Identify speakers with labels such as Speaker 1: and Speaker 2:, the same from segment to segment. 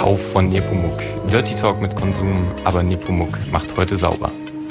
Speaker 1: Kauf von Nepomuk. Dirty Talk mit Konsum, aber Nepomuk macht heute sauber.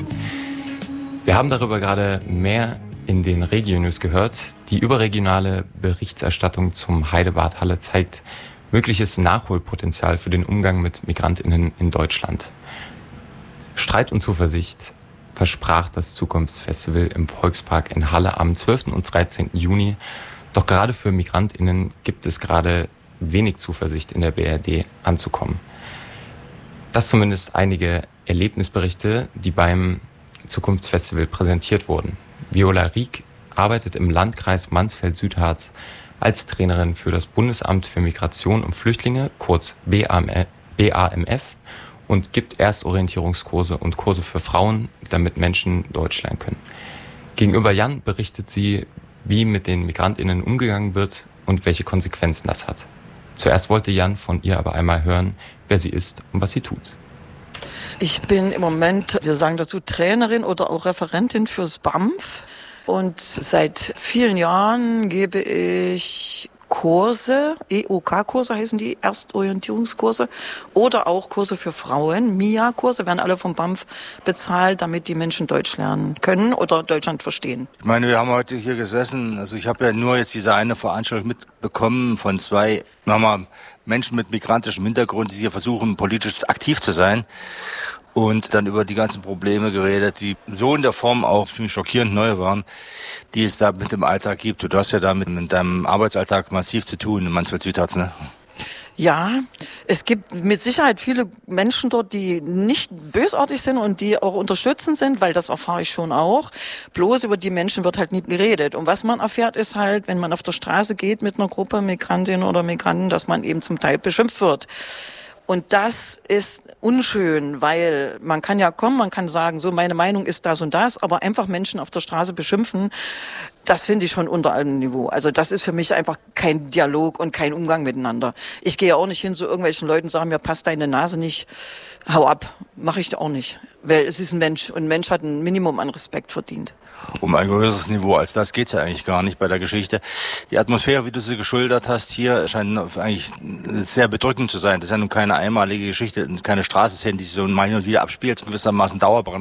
Speaker 1: Wir haben darüber gerade mehr in den Regio-News gehört. Die überregionale Berichterstattung zum Heidebad Halle zeigt mögliches Nachholpotenzial für den Umgang mit MigrantInnen in Deutschland. Streit und Zuversicht versprach das Zukunftsfestival im Volkspark in Halle am 12. und 13. Juni. Doch gerade für MigrantInnen gibt es gerade wenig Zuversicht in der BRD anzukommen. Das zumindest einige Erlebnisberichte, die beim Zukunftsfestival präsentiert wurden. Viola Rieck arbeitet im Landkreis Mansfeld-Südharz als Trainerin für das Bundesamt für Migration und Flüchtlinge, kurz BAMF, und gibt Erstorientierungskurse und Kurse für Frauen, damit Menschen Deutsch lernen können. Gegenüber Jan berichtet sie, wie mit den MigrantInnen umgegangen wird und welche Konsequenzen das hat. Zuerst wollte Jan von ihr aber einmal hören, wer sie ist und was sie tut.
Speaker 2: Ich bin im Moment, wir sagen dazu Trainerin oder auch Referentin fürs BAMF. Und seit vielen Jahren gebe ich Kurse, EOK-Kurse heißen die, Erstorientierungskurse, oder auch Kurse für Frauen. MIA-Kurse werden alle vom BAMF bezahlt, damit die Menschen Deutsch lernen können oder Deutschland verstehen.
Speaker 3: Ich meine, wir haben heute hier gesessen, also ich habe ja nur jetzt diese eine Veranstaltung mitbekommen von zwei Menschen mit migrantischem Hintergrund, die hier versuchen, politisch aktiv zu sein. Und dann über die ganzen Probleme geredet, die so in der Form auch ziemlich schockierend neu waren, die es da mit dem Alltag gibt. Du hast ja damit mit deinem Arbeitsalltag massiv zu tun in Mansfeld-Südharz, ne?
Speaker 2: Ja, es gibt mit Sicherheit viele Menschen dort, die nicht bösartig sind und die auch unterstützend sind, weil das erfahre ich schon auch. Bloß über die Menschen wird halt nie geredet. Und was man erfährt, ist halt, wenn man auf der Straße geht mit einer Gruppe Migrantinnen oder Migranten, dass man eben zum Teil beschimpft wird. Und das ist unschön, weil man kann ja kommen, man kann sagen, so meine Meinung ist das und das, aber einfach Menschen auf der Straße beschimpfen, das finde ich schon unter allem Niveau. Also das ist für mich einfach kein Dialog und kein Umgang miteinander. Ich gehe auch nicht hin zu irgendwelchen Leuten und sage, mir passt deine Nase nicht, hau ab. Mache ich auch nicht, weil es ist ein Mensch und ein Mensch hat ein Minimum an Respekt verdient.
Speaker 3: Um ein größeres Niveau als das geht's ja eigentlich gar nicht bei der Geschichte. Die Atmosphäre, wie du sie geschildert hast hier, scheint eigentlich sehr bedrückend zu sein. Das ist ja nun keine einmalige Geschichte, keine Straßenszene, die sich so mal hin und wieder abspielt, gewissermaßen Dauerbrand.